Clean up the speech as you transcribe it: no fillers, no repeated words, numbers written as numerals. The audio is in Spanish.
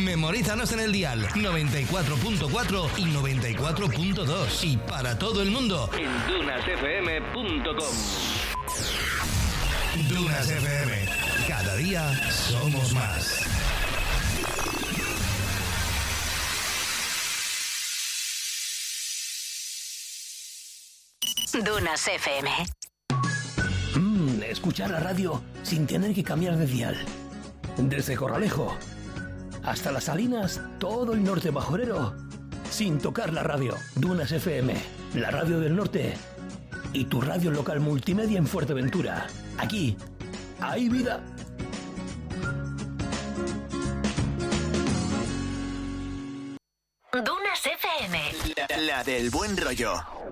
Memorízanos en el dial 94.4 y 94.2 y para todo el mundo en dunasfm.com. Dunas FM. Cada día somos más. Dunas FM. Escuchar la radio sin tener que cambiar de dial. Desde Corralejo hasta Las Salinas, todo el norte majorero, sin tocar la radio. Dunas FM, la radio del norte y tu radio local multimedia en Fuerteventura. Aquí hay vida. Dunas FM. La del buen rollo.